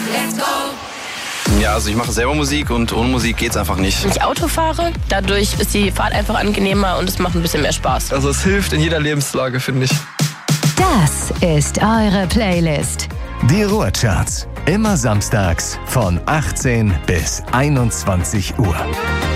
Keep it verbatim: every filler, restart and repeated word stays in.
Let's go! Ja, also ich mache selber Musik und ohne Musik geht's einfach nicht. Wenn ich Auto fahre, dadurch ist die Fahrt einfach angenehmer und es macht ein bisschen mehr Spaß. Also es hilft in jeder Lebenslage, finde ich. Das ist eure Playlist. Die Ruhrcharts. Immer samstags von achtzehn bis einundzwanzig Uhr.